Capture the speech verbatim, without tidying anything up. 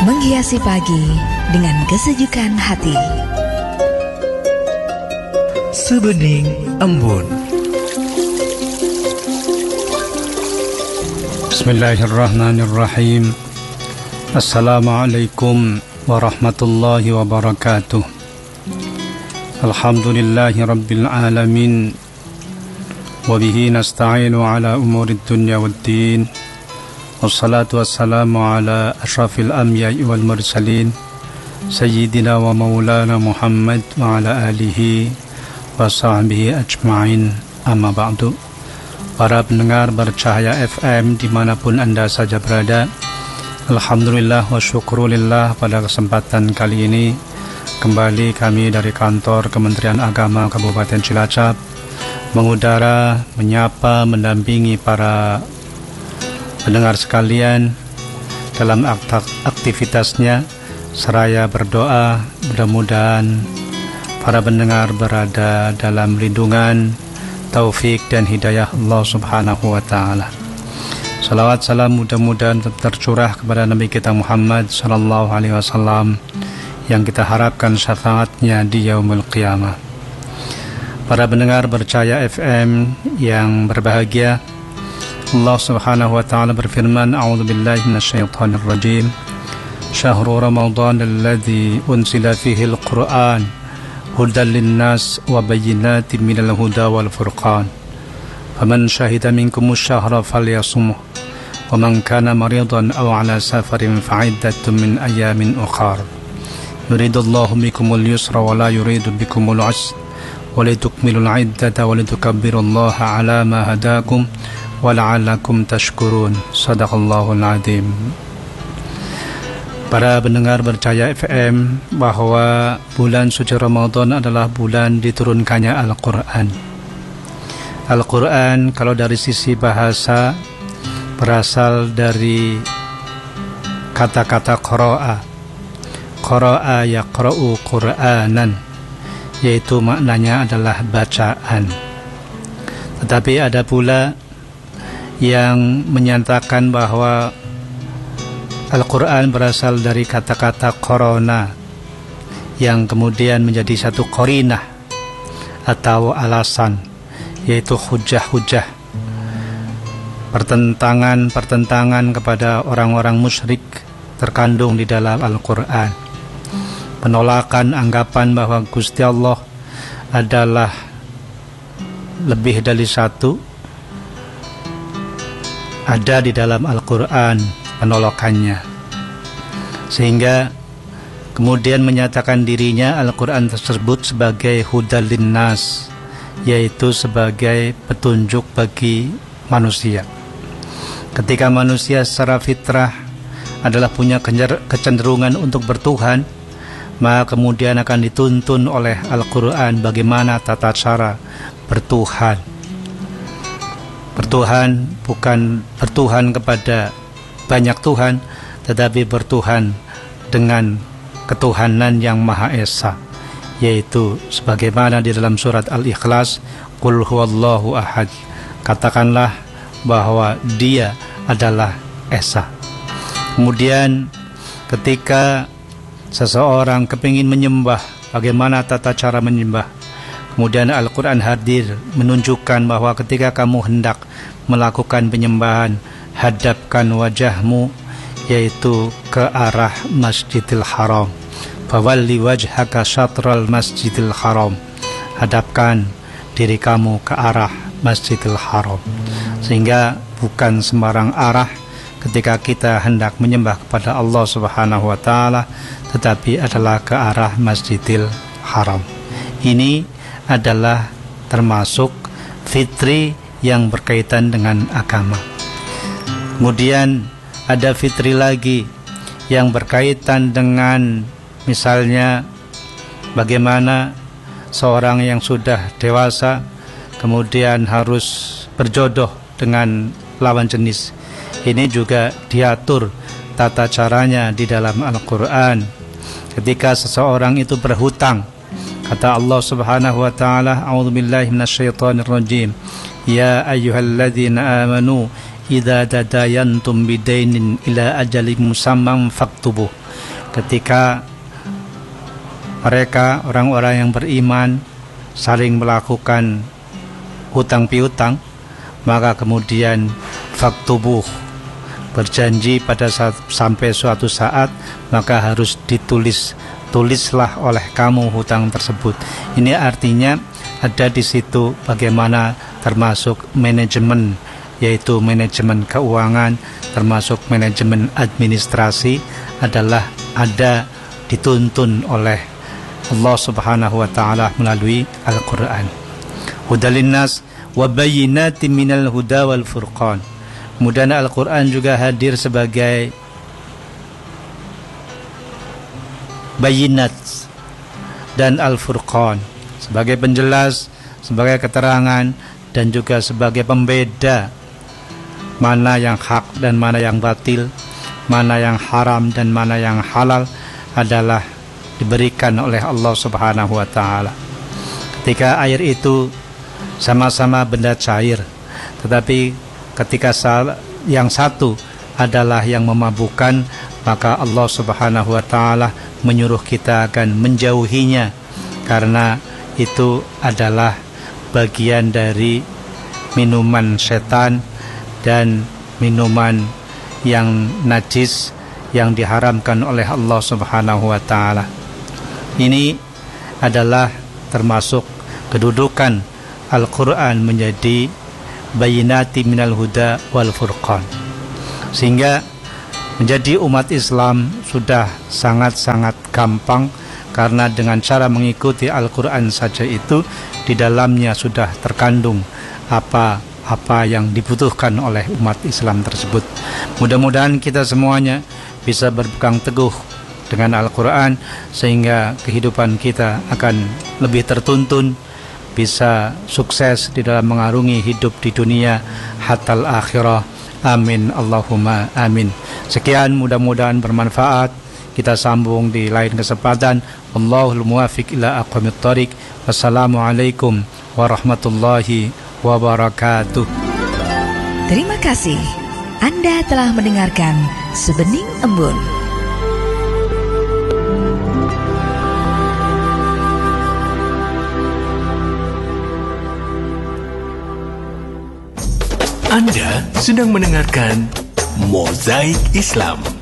Menghiasi pagi dengan kesejukan hati. Sebening Embun. Bismillahirrahmanirrahim. Assalamualaikum warahmatullahi wabarakatuh. Alhamdulillahi rabbil alamin. Wabihi nasta'inu ala umurid dunya waddin. Wassalatu wassalamu ala ashrafil anbiya'i wal mursalin Sayyidina wa maulana Muhammad wa ala alihi wa sahbihi ajma'in. Amma ba'du. Para pendengar Bercahaya F M dimanapun Anda saja berada, alhamdulillah wa syukurulillah, pada kesempatan kali ini kembali kami dari kantor Kementerian Agama Kabupaten Cilacap mengudara, menyapa, mendampingi para pendengar sekalian dalam aktivitasnya, seraya berdoa mudah-mudahan para pendengar berada dalam lindungan, taufik dan hidayah Allah Subhanahu wa taala. Salawat salam mudah-mudahan tercurah kepada Nabi kita Muhammad sallallahu alaihi wasallam yang kita harapkan syafaatnya di yaumul qiyamah. Para pendengar Bercahaya F M yang berbahagia, Allah Subhanahu wa taala berfirman, A'udzu billahi minasyaitonir rajim. Syahrul Ramadan alladzi unzila fihi al-Qur'an hudan lin-nas wa bayyinatin minal huda wal furqan. Faman syahida minkumus syahra falyasumhu wa man kana maridan aw 'ala safarin fa'iddatun min ayamin ukhar. Yuridullahu bikumul yusra wa la yuridu bikumul 'usra wa litukmilul 'iddata wa litukabbirullaha 'ala ma hadakum wa la'allakum tashkurun. Shadaqallahul azim. Para pendengar Bercahaya F M, bahwa bulan suci Ramadan adalah bulan diturunkannya Al-Quran. Al-Quran kalau dari sisi bahasa berasal dari kata-kata qara'a. Qara'a yaqra'u Qur'anan, yaitu maknanya adalah bacaan. Tetapi ada pula yang menyatakan bahwa Al-Quran berasal dari kata-kata korona, yang kemudian menjadi satu korinah atau alasan, yaitu hujah-hujah, pertentangan-pertentangan kepada orang-orang musyrik terkandung di dalam Al-Quran. Penolakan anggapan bahwa Gusti Allah adalah lebih dari satu ada di dalam Al-Quran, penolakannya, sehingga kemudian menyatakan dirinya Al-Quran tersebut sebagai hudal linnas, yaitu sebagai petunjuk bagi manusia. Ketika manusia secara fitrah adalah punya kecenderungan untuk bertuhan, maka kemudian akan dituntun oleh Al-Quran bagaimana tata cara bertuhan. Bertuhan bukan bertuhan kepada banyak Tuhan, tetapi bertuhan dengan ketuhanan yang Maha Esa, yaitu sebagaimana di dalam surat Al-Ikhlas, Qul huwallahu ahad, katakanlah bahwa Dia adalah Esa. Kemudian ketika seseorang kepingin menyembah, bagaimana tata cara menyembah, kemudian Al-Quran hadir menunjukkan bahwa ketika kamu hendak melakukan penyembahan, hadapkan wajahmu, yaitu ke arah Masjidil Haram. Fawalli wajhaka syatral Masjidil Haram, hadapkan diri kamu ke arah Masjidil Haram. Sehingga bukan sembarang arah ketika kita hendak menyembah kepada Allah Subhanahu wa taala, tetapi adalah ke arah Masjidil Haram. Ini adalah termasuk fitri yang berkaitan dengan agama. Kemudian ada fitri lagi yang berkaitan dengan misalnya bagaimana seorang yang sudah dewasa kemudian harus berjodoh dengan lawan jenis. Ini juga diatur tata caranya di dalam Al-Quran. Ketika seseorang itu berhutang, kata Allah Subhanahu wa taala, a'udzubillahi minasyaitonir rajim, ya ayyuhalladzina amanu idza tadayantum bidainin ila ajalin musamman faktubuh. Ketika mereka orang-orang yang beriman saling melakukan hutang piutang, maka kemudian faktubuh, berjanji pada saat, sampai suatu saat maka harus ditulis, tulislah oleh kamu hutang tersebut. Ini artinya ada di situ bagaimana termasuk manajemen, yaitu manajemen keuangan, termasuk manajemen administrasi adalah ada dituntun oleh Allah Subhanahu wa taala melalui Al-Qur'an. Hudalinnas wa bayyinatin minal huda wal furqan. Kemudian Al-Qur'an juga hadir sebagai bayinat dan Al-Furqan, sebagai penjelas, sebagai keterangan, dan juga sebagai pembeda mana yang hak dan mana yang batil, mana yang haram dan mana yang halal adalah diberikan oleh Allah Subhanahu wa taala. Ketika air itu sama-sama benda cair, tetapi ketika yang satu adalah yang memabukkan, maka Allah Subhanahu wa taala menyuruh kita akan menjauhinya, karena itu adalah bagian dari minuman setan dan minuman yang najis yang diharamkan oleh Allah Subhanahu wa taala. Ini adalah termasuk kedudukan Al-Qur'an menjadi bayinati minal huda wal furqan, sehingga menjadi umat Islam sudah sangat-sangat gampang, karena dengan cara mengikuti Al-Qur'an saja itu di dalamnya sudah terkandung apa-apa yang dibutuhkan oleh umat Islam tersebut. Mudah-mudahan kita semuanya bisa berpegang teguh dengan Al-Qur'an sehingga kehidupan kita akan lebih tertuntun, bisa sukses di dalam mengarungi hidup di dunia hatal akhirah. Amin Allahumma amin. Sekian, mudah-mudahan bermanfaat. Kita sambung di lain kesempatan. Wallahul muwaffiq ila aqwamit thoriq. Wassalamualaikum warahmatullahi wabarakatuh. Terima kasih. Anda telah mendengarkan Sebening Embun. Anda sedang mendengarkan Mozaik Islam.